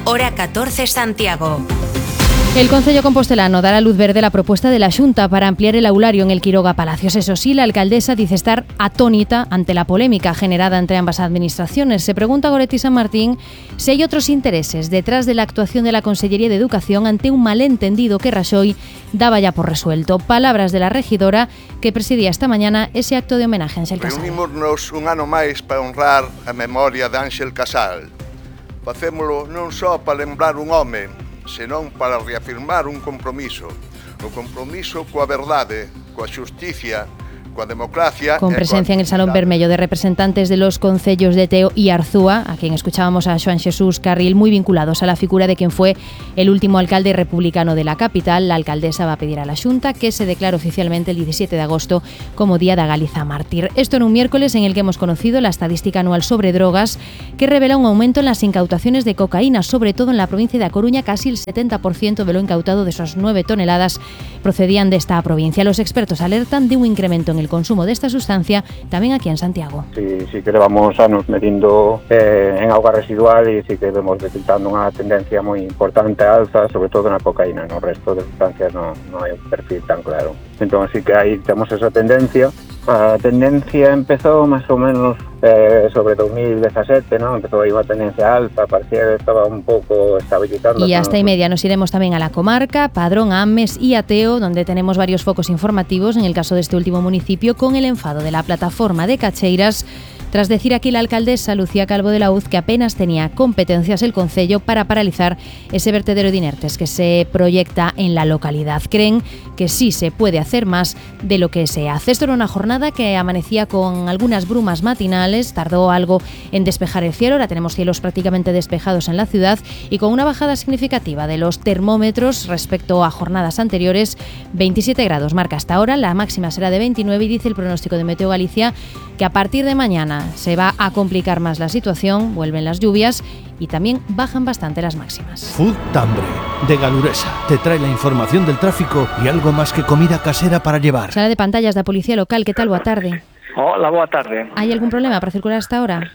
hora 14 Santiago. El Concello compostelano dará luz verde a la propuesta de la Xunta para ampliar el aulario en el Quiroga Palacios. Eso sí, la alcaldesa dice estar atónita ante la polémica generada entre ambas administraciones. Se pregunta a Goretti San Martín si hay otros intereses detrás de la actuación de la Consellería de Educación ante un malentendido que Rajoy daba ya por resuelto. Palabras de la regidora que presidía esta mañana ese acto de homenaje a Ángel Casal. Reunimos un ano máis para honrar a memoria de Ángel Casal. Facémolo non só para lembrar un home, senón para reafirmar un compromiso. O compromiso coa verdade, coa xusticia, coa democracia. Con presencia en el Salón Vermello de representantes de los concellos de Teo y Arzúa, a quien escuchábamos a Xoán Xesús Carril, muy vinculados a la figura de quien fue el último alcalde republicano de la capital. La alcaldesa va a pedir a la Xunta que se declare oficialmente el 17 de agosto como Día da Galiza Mártir. Esto en un miércoles en el que hemos conocido la estadística anual sobre drogas, que revela un aumento en las incautaciones de cocaína, sobre todo en la provincia de A Coruña. Casi el 70% de lo incautado de esas 9 toneladas procedían de esta provincia. Los expertos alertan de un incremento en el consumo de esta sustancia tamén aquí en Santiago. Sí que levamos anos medindo en auga residual e sí que vemos detectando unha tendencia moi importante a alza, sobre todo na cocaína. No resto de sustancias non hai un perfil tan claro. Entón sí que aí temos esa tendencia. A tendencia empezou máis ou menos sobre 2017, ¿no? Empezó ahí una tendencia alta, parecía que estaba un poco estabilizando. Y hasta y media nos iremos también a la comarca, Padrón, Ames y Ateo, donde tenemos varios focos informativos, en el caso de este último municipio, con el enfado de la plataforma de Cacheiras, tras decir aquí la alcaldesa Lucía Calvo de la Uz que apenas tenía competencias el concello para paralizar ese vertedero de inertes que se proyecta en la localidad. Creen que sí se puede hacer más de lo que se hace. Esto era una jornada que amanecía con algunas brumas matinales, tardó algo en despejar el cielo, ahora tenemos cielos prácticamente despejados en la ciudad y con una bajada significativa de los termómetros respecto a jornadas anteriores. 27 grados marca hasta ahora, la máxima será de 29 y dice el pronóstico de Meteo Galicia que a partir de mañana se va a complicar más la situación, vuelven las lluvias y también bajan bastante las máximas. Food Tambre, de Galuresa, te trae la información del tráfico y algo más que comida casera para llevar. Sala de pantallas da Policía Local, ¿qué tal? Boa tarde. Hola, boa tarde. ¿Hay algún problema para circular hasta ahora?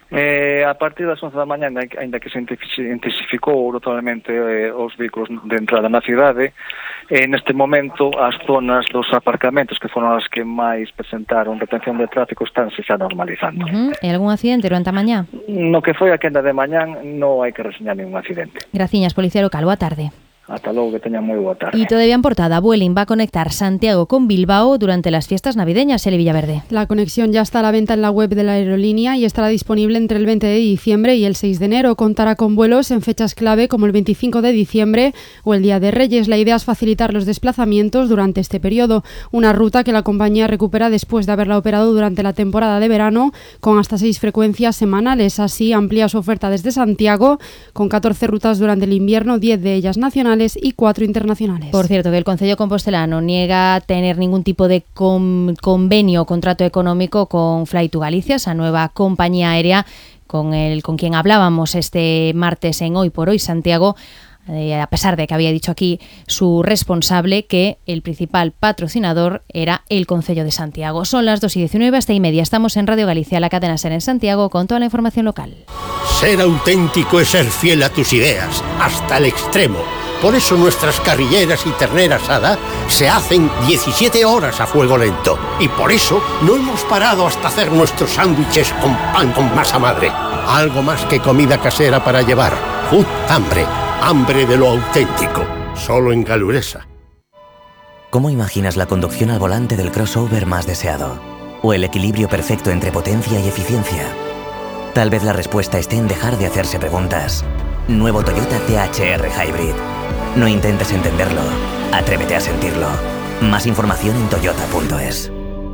A partir das 11 da mañá, ainda que se intensificou notablemente os vehículos de entrada na cidade, neste momento as zonas dos aparcamentos, que foron as que máis presentaron retención de tráfico, estánse xa normalizando. Hai algún accidente durante a mañá? No que foi a quenda de mañán non hai que reseñar ningún accidente. Graciñas, Policía Local, boa tarde. Hasta luego, que teñan moi boa tarde. Y todavía en portada, Vueling va a conectar Santiago con Bilbao durante las fiestas navideñas, Eli Villaverde. La conexión ya está a la venta en la web de la aerolínea y estará disponible entre el 20 de diciembre y el 6 de enero. Contará con vuelos en fechas clave como el 25 de diciembre o el Día de Reyes. La idea es facilitar los desplazamientos durante este periodo. Una ruta que la compañía recupera después de haberla operado durante la temporada de verano con hasta 6 frecuencias semanales. Así amplía su oferta desde Santiago con 14 rutas durante el invierno, 10 de ellas nacionales y 4 internacionales. Por cierto, que el Concello compostelano niega tener ningún tipo de convenio o contrato económico con Fly to Galicia, esa nueva compañía aérea con quien hablábamos este martes en Hoy por Hoy Santiago, a pesar de que había dicho aquí su responsable que el principal patrocinador era el Concello de Santiago. Son las 2:19, hasta y media. Estamos en Radio Galicia, la cadena SER en Santiago, con toda la información local. Ser auténtico es ser fiel a tus ideas, hasta el extremo. Por eso nuestras carrilleras y ternera asada se hacen 17 horas a fuego lento. Y por eso no hemos parado hasta hacer nuestros sándwiches con pan con masa madre. Algo más que comida casera para llevar. Food Tambre. Hambre de lo auténtico. Solo en Galuresa. ¿Cómo imaginas la conducción al volante del crossover más deseado? ¿O el equilibrio perfecto entre potencia y eficiencia? Tal vez la respuesta esté en dejar de hacerse preguntas. Nuevo Toyota THR Hybrid. No intentes entenderlo. Atrévete a sentirlo. Más información en toyota.es.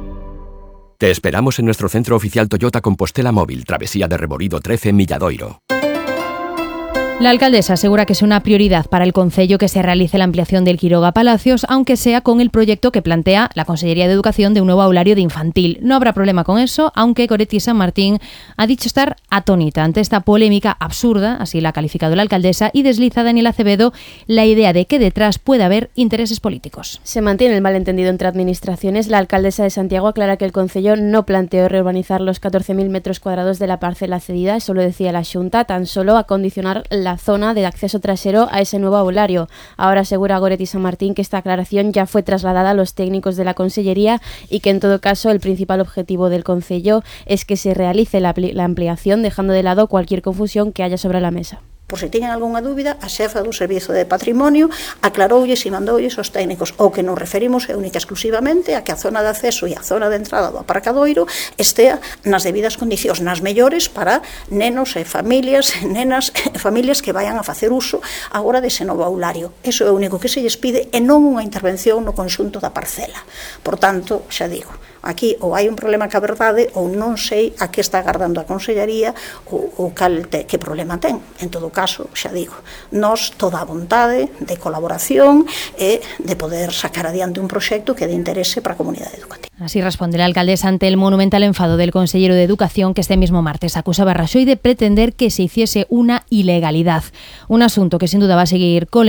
Te esperamos en nuestro centro oficial Toyota Compostela Móvil, Travesía de Reborido 13, Milladoiro. La alcaldesa asegura que es una prioridad para el concello que se realice la ampliación del Quiroga Palacios, aunque sea con el proyecto que plantea la Consellería de Educación de un nuevo aulario de infantil. No habrá problema con eso, aunque Goretti San Martín ha dicho estar atónita ante esta polémica absurda, así la ha calificado la alcaldesa, y desliza Daniel Acevedo la idea de que detrás puede haber intereses políticos. Se mantiene el malentendido entre administraciones. La alcaldesa de Santiago aclara que el concello no planteó reurbanizar los 14.000 metros cuadrados de la parcela cedida, eso lo decía la Xunta, tan solo acondicionar la la zona de acceso trasero a ese nuevo aulario. Ahora asegura Goretti San Martín que esta aclaración ya fue trasladada a los técnicos de la Consellería y que en todo caso el principal objetivo del Concello es que se realice la ampliación, dejando de lado cualquier confusión que haya sobre la mesa. Por se tiñan algunha dúbida, a xefa do Servizo de Patrimonio aclaroulles e mandoulles aos técnicos. O que nos referimos é única e exclusivamente a que a zona de acceso e a zona de entrada do aparcadoiro estea nas debidas condicións, nas mellores para nenos e familias, nenas e familias que vayan a facer uso agora dese novo aulario. Eso é o único que se lles pide e non unha intervención no conxunto da parcela. Por tanto, xa digo, aquí ou hai un problema ca verdade ou non sei a que está agardando a Consellería ou que problema ten. En todo caso, xa digo, nós toda a vontade de colaboración e de poder sacar adiante un proxecto que de interese para a comunidade educativa. Así responde la alcaldesa ante el monumental enfado del consellero de Educación, que este mismo martes acusaba a Rajoy de pretender que se hiciese una ilegalidad. Un asunto que sin duda va a seguir con